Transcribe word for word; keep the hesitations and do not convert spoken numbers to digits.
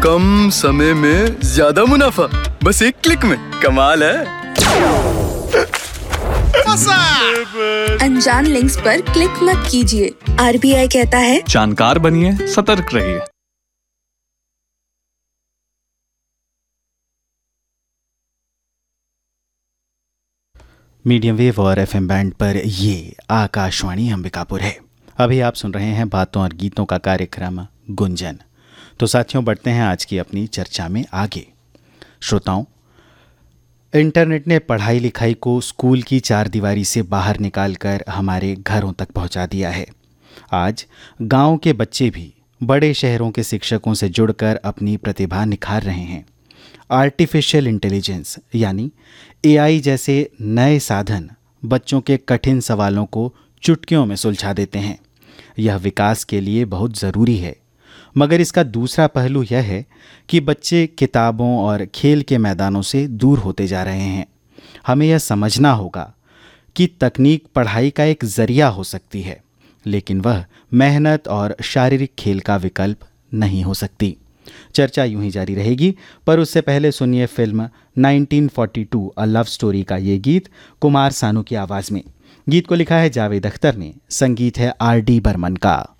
कम समय में ज्यादा मुनाफा, बस एक क्लिक में। कमाल है। अनजान लिंक्स पर क्लिक मत कीजिए। आरबीआई कहता है जानकार बनिए, सतर्क रहिए। मीडियम वेव और एफएम बैंड पर ये आकाशवाणी अंबिकापुर है। अभी आप सुन रहे हैं बातों और गीतों का कार्यक्रम गुंजन। तो साथियों, बढ़ते हैं आज की अपनी चर्चा में आगे। श्रोताओं, इंटरनेट ने पढ़ाई लिखाई को स्कूल की चार दीवारी से बाहर निकालकर हमारे घरों तक पहुंचा दिया है। आज गांव के बच्चे भी बड़े शहरों के शिक्षकों से जुड़कर अपनी प्रतिभा निखार रहे हैं। आर्टिफिशियल इंटेलिजेंस यानी एआई जैसे नए साधन बच्चों के कठिन सवालों को चुटकियों में सुलझा देते हैं। यह विकास के लिए बहुत ज़रूरी है, मगर इसका दूसरा पहलू यह है कि बच्चे किताबों और खेल के मैदानों से दूर होते जा रहे हैं। हमें यह समझना होगा कि तकनीक पढ़ाई का एक जरिया हो सकती है, लेकिन वह मेहनत और शारीरिक खेल का विकल्प नहीं हो सकती। चर्चा यूं ही जारी रहेगी, पर उससे पहले सुनिए film nineteen forty to a love story का ये गीत कुमार सानू की आवाज़ में। गीत को लिखा है जावेद अख्तर ने, संगीत है आर डी बर्मन का।